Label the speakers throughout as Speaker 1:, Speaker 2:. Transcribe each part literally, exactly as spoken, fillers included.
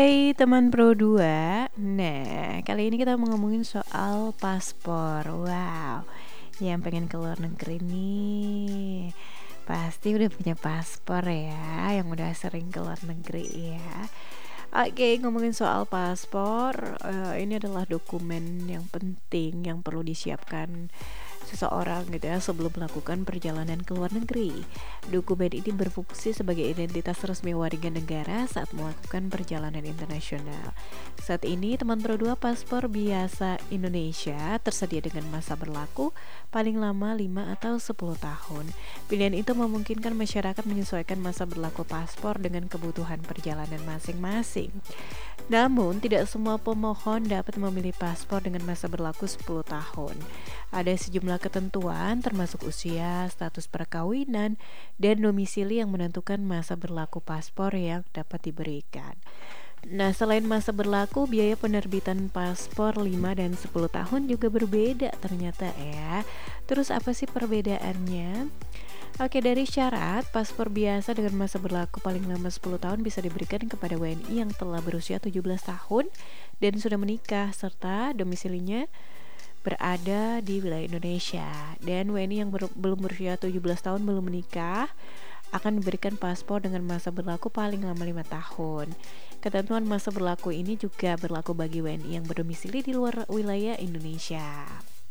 Speaker 1: Hai teman Pro dua. Nah, kali ini kita mau ngomongin soal paspor. Wow, yang pengen ke luar negeri nih pasti udah punya paspor ya, yang udah sering ke luar negeri ya. Oke, ngomongin soal paspor, eh, ini adalah dokumen yang penting yang perlu disiapkan seseorang gitu ya sebelum melakukan perjalanan ke luar negeri. Dokumen ini berfungsi sebagai identitas resmi warga negara saat melakukan perjalanan internasional. Saat ini teman Pro dua paspor biasa Indonesia tersedia dengan masa berlaku paling lama lima atau sepuluh tahun. Pilihan itu memungkinkan masyarakat menyesuaikan masa berlaku paspor dengan kebutuhan perjalanan masing-masing. Namun, tidak semua pemohon dapat memilih paspor dengan masa berlaku sepuluh tahun. Ada sejumlah ketentuan termasuk usia, status perkawinan, dan domisili yang menentukan masa berlaku paspor yang dapat diberikan. Nah, selain masa berlaku, biaya penerbitan paspor lima dan sepuluh tahun juga berbeda ternyata ya. Terus apa sih perbedaannya? Oke, dari syarat, paspor biasa dengan masa berlaku paling lama sepuluh tahun bisa diberikan kepada W N I yang telah berusia tujuh belas tahun dan sudah menikah serta domisilinya berada di wilayah Indonesia. Dan W N I yang ber- belum berusia tujuh belas tahun belum menikah akan diberikan paspor dengan masa berlaku paling lama lima tahun. Ketentuan masa berlaku ini juga berlaku bagi W N I yang berdomisili di luar wilayah Indonesia.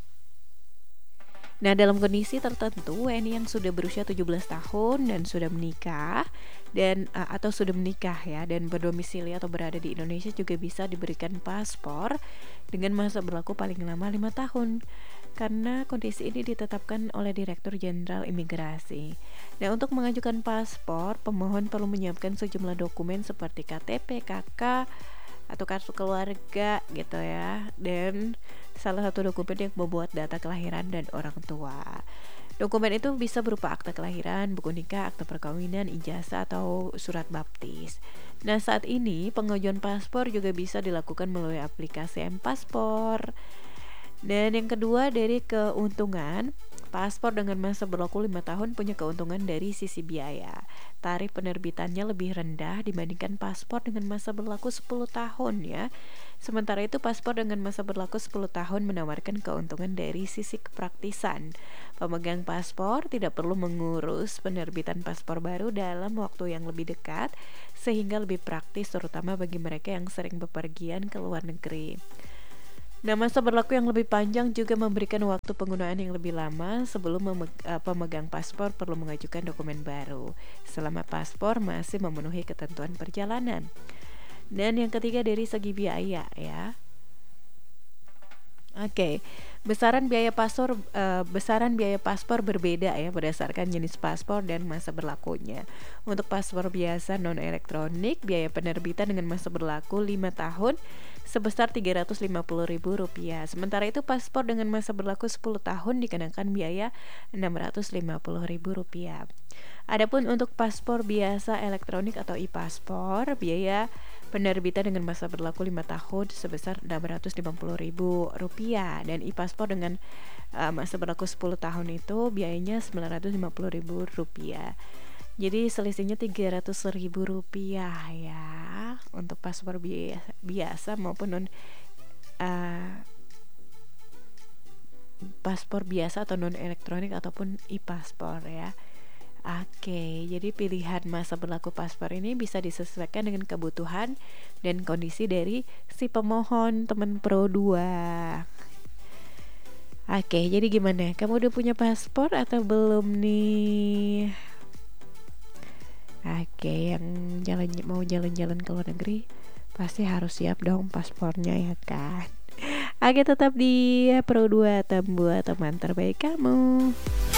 Speaker 1: Nah, dalam kondisi tertentu, W N I yang sudah berusia tujuh belas tahun dan sudah menikah dan uh, atau sudah menikah ya dan berdomisili atau berada di Indonesia juga bisa diberikan paspor dengan masa berlaku paling lama lima tahun. Karena kondisi ini ditetapkan oleh Direktur Jenderal Imigrasi. Nah, untuk mengajukan paspor, pemohon perlu menyiapkan sejumlah dokumen seperti K T P, K K, atau kartu keluarga gitu ya, dan salah satu dokumen yang membuat data kelahiran dan orang tua. Dokumen itu bisa berupa akta kelahiran, buku nikah, akta perkawinan, ijazah, atau surat baptis. Nah, saat ini pengajuan paspor juga bisa dilakukan melalui aplikasi M-Paspor. Dan yang kedua, dari keuntungan, paspor dengan masa berlaku lima tahun punya keuntungan dari sisi biaya. Tarif penerbitannya lebih rendah dibandingkan paspor dengan masa berlaku sepuluh tahun ya. Sementara itu paspor dengan masa berlaku sepuluh tahun menawarkan keuntungan dari sisi kepraktisan. Pemegang paspor tidak perlu mengurus penerbitan paspor baru dalam waktu yang lebih dekat, sehingga lebih praktis terutama bagi mereka yang sering bepergian ke luar negeri. Nah, masa berlaku yang lebih panjang juga memberikan waktu penggunaan yang lebih lama sebelum memeg- uh, pemegang paspor perlu mengajukan dokumen baru selama paspor masih memenuhi ketentuan perjalanan. Dan yang ketiga dari segi biaya ya. Oke, besaran biaya paspor uh, besaran biaya paspor berbeda ya berdasarkan jenis paspor dan masa berlakunya. Untuk paspor biasa non elektronik, biaya penerbitan dengan masa berlaku lima tahun sebesar tiga ratus lima puluh ribu rupiah. Sementara itu paspor dengan masa berlaku sepuluh tahun dikenakan biaya enam ratus lima puluh ribu rupiah. Adapun untuk paspor biasa elektronik atau e-paspor, biaya penerbitan dengan masa berlaku lima tahun sebesar enam ratus lima puluh ribu rupiah, dan e-paspor dengan uh, masa berlaku sepuluh tahun itu biayanya sembilan ratus lima puluh ribu rupiah. Jadi selisihnya tiga ratus ribu rupiah ya untuk paspor biasa, biasa maupun non uh, paspor biasa atau non elektronik ataupun e-paspor ya. Oke, jadi pilihan masa berlaku paspor ini bisa disesuaikan dengan kebutuhan dan kondisi dari si pemohon teman Pro dua. Oke, jadi gimana? Kamu udah punya paspor atau belum nih? Oke, yang jalan mau jalan-jalan ke luar negeri pasti harus siap dong paspornya ya kan. Oke, tetap di Pro dua, buat teman terbaik kamu.